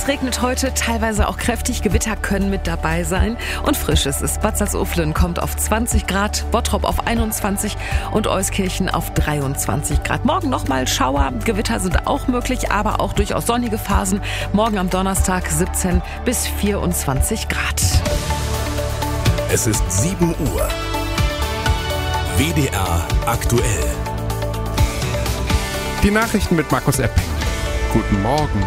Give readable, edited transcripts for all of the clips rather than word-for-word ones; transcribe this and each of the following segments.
Es regnet heute, teilweise auch kräftig. Gewitter können mit dabei sein. Und frisch ist es. Bad Salzuflen kommt auf 20 Grad, Bottrop auf 21 und Euskirchen auf 23 Grad. Morgen nochmal Schauer. Gewitter sind auch möglich, aber auch durchaus sonnige Phasen. Morgen am Donnerstag 17 bis 24 Grad. Es ist 7 Uhr. WDR aktuell. Die Nachrichten mit Markus Epping. Guten Morgen.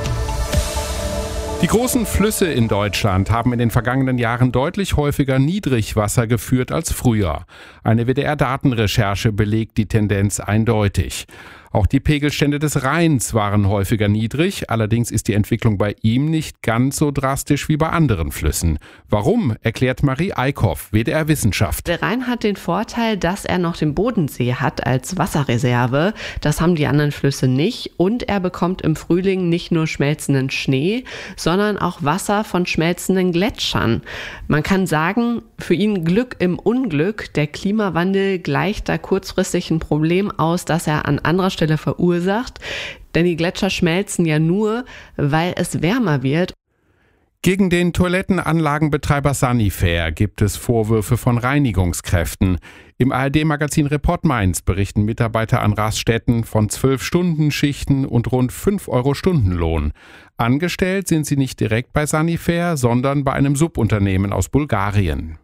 Die großen Flüsse in Deutschland haben in den vergangenen Jahren deutlich häufiger Niedrigwasser geführt als früher. Eine WDR-Datenrecherche belegt die Tendenz eindeutig. Auch die Pegelstände des Rheins waren häufiger niedrig, allerdings ist die Entwicklung bei ihm nicht ganz so drastisch wie bei anderen Flüssen. Warum, erklärt Marie Eickhoff, WDR Wissenschaft. Der Rhein hat den Vorteil, dass er noch den Bodensee hat als Wasserreserve. Das haben die anderen Flüsse nicht. Und er bekommt im Frühling nicht nur schmelzenden Schnee, sondern auch Wasser von schmelzenden Gletschern. Man kann sagen, für ihn Glück im Unglück. Der Klimawandel gleicht da kurzfristig ein Problem aus, das er an anderer Stelle verursacht, denn die Gletscher schmelzen ja nur, weil es wärmer wird. Gegen den Toilettenanlagenbetreiber Sanifair gibt es Vorwürfe von Reinigungskräften. Im ARD-Magazin Report Mainz berichten Mitarbeiter an Raststätten von 12-Stunden-Schichten und rund 5 € Stundenlohn. Angestellt sind sie nicht direkt bei Sanifair, sondern bei einem Subunternehmen aus Bulgarien.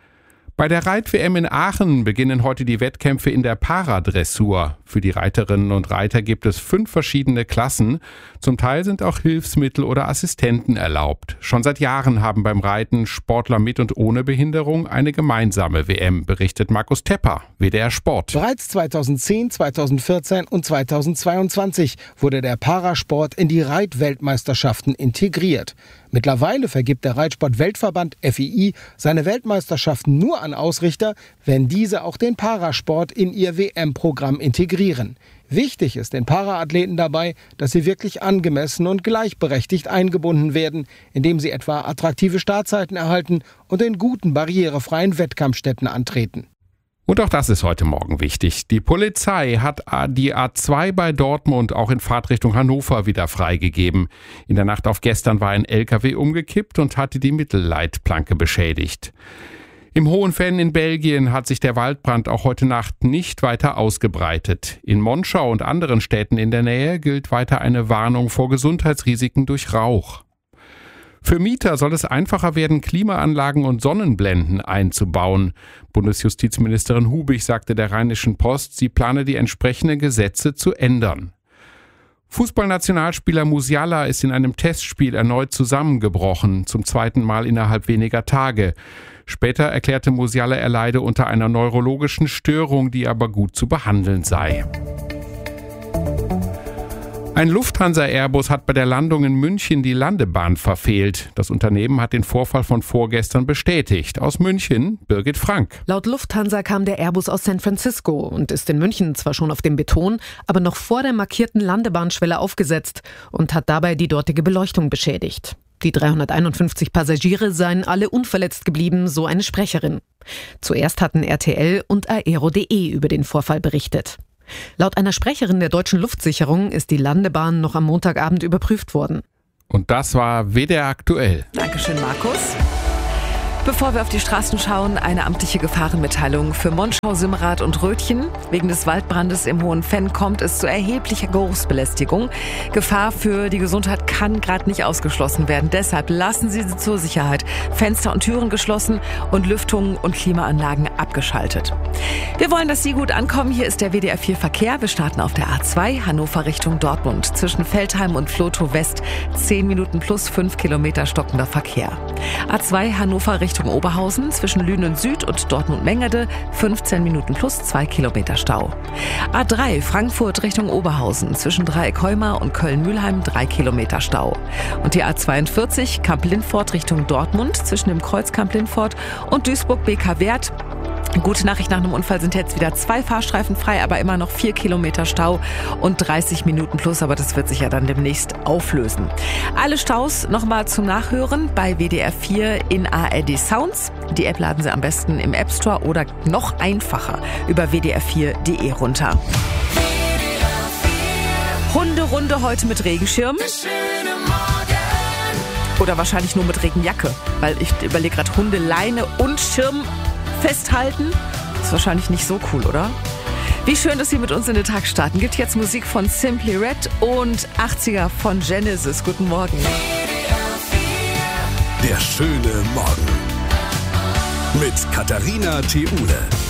Bei der Reit-WM in Aachen beginnen heute die Wettkämpfe in der Paradressur. Für die Reiterinnen und Reiter gibt es 5 verschiedene Klassen. Zum Teil sind auch Hilfsmittel oder Assistenten erlaubt. Schon seit Jahren haben beim Reiten Sportler mit und ohne Behinderung eine gemeinsame WM, berichtet Markus Tepper, WDR Sport. Bereits 2010, 2014 und 2022 wurde der Parasport in die Reitweltmeisterschaften integriert. Mittlerweile vergibt der Reitsport-Weltverband FII seine Weltmeisterschaften nur an Ausrichter, wenn diese auch den Parasport in ihr WM-Programm integrieren. Wichtig ist den Paraathleten dabei, dass sie wirklich angemessen und gleichberechtigt eingebunden werden, indem sie etwa attraktive Startzeiten erhalten und in guten, barrierefreien Wettkampfstätten antreten. Und auch das ist heute Morgen wichtig. Die Polizei hat die A2 bei Dortmund auch in Fahrtrichtung Hannover wieder freigegeben. In der Nacht auf gestern war ein LKW umgekippt und hatte die Mittelleitplanke beschädigt. Im Hohenfällen in Belgien hat sich der Waldbrand auch heute Nacht nicht weiter ausgebreitet. In Monschau und anderen Städten in der Nähe gilt weiter eine Warnung vor Gesundheitsrisiken durch Rauch. Für Mieter soll es einfacher werden, Klimaanlagen und Sonnenblenden einzubauen. Bundesjustizministerin Hubig sagte der Rheinischen Post, sie plane die entsprechenden Gesetze zu ändern. Fußballnationalspieler Musiala ist in einem Testspiel erneut zusammengebrochen, zum 2. Mal innerhalb weniger Tage. Später erklärte Musiala, er leide unter einer neurologischen Störung, die aber gut zu behandeln sei. Ein Lufthansa-Airbus hat bei der Landung in München die Landebahn verfehlt. Das Unternehmen hat den Vorfall von vorgestern bestätigt. Aus München, Birgit Frank. Laut Lufthansa kam der Airbus aus San Francisco und ist in München zwar schon auf dem Beton, aber noch vor der markierten Landebahnschwelle aufgesetzt und hat dabei die dortige Beleuchtung beschädigt. Die 351 Passagiere seien alle unverletzt geblieben, so eine Sprecherin. Zuerst hatten RTL und aero.de über den Vorfall berichtet. Laut einer Sprecherin der Deutschen Luftsicherung ist die Landebahn noch am Montagabend überprüft worden. Und das war WDR aktuell. Dankeschön, Markus. Bevor wir auf die Straßen schauen, eine amtliche Gefahrenmitteilung für Monschau, Simmerath und Rötchen. Wegen des Waldbrandes im Hohenfenn kommt es zu erheblicher Geruchsbelästigung. Gefahr für die Gesundheit kann gerade nicht ausgeschlossen werden. Deshalb lassen Sie zur Sicherheit Fenster und Türen geschlossen und Lüftungen und Klimaanlagen abgeschaltet. Wir wollen, dass Sie gut ankommen. Hier ist der WDR 4 Verkehr. Wir starten auf der A2 Hannover Richtung Dortmund. Zwischen Veltheim und Flotow West 10 Minuten plus 5 Kilometer stockender Verkehr. A2 Hannover Richtung Oberhausen zwischen Lünen Süd und Dortmund-Mengede 15 Minuten plus 2 Kilometer Stau. A3 Frankfurt Richtung Oberhausen zwischen Dreieck-Heumar und Köln-Mühlheim 3 Kilometer Stau. Und die A42 Kamp-Lindfort Richtung Dortmund zwischen dem Kreuz Kamp-Lindfort und Duisburg-BK-Wert. Gute Nachricht, nach einem Unfall sind jetzt wieder 2 Fahrstreifen frei, aber immer noch 4 Kilometer Stau und 30 Minuten plus, aber das wird sich ja dann demnächst auflösen. Alle Staus nochmal zum Nachhören bei WDR 4 in ARD Sounds. Die App laden Sie am besten im App Store oder noch einfacher über wdr4.de runter. Hunderunde heute mit Regenschirm. Oder wahrscheinlich nur mit Regenjacke, weil ich überlege gerade Hundeleine und Schirm festhalten. Ist wahrscheinlich nicht so cool, oder? Wie schön, dass Sie mit uns in den Tag starten. Gibt jetzt Musik von Simply Red und 80er von Genesis. Guten Morgen. Der schöne Morgen. Mit Katharina Theule.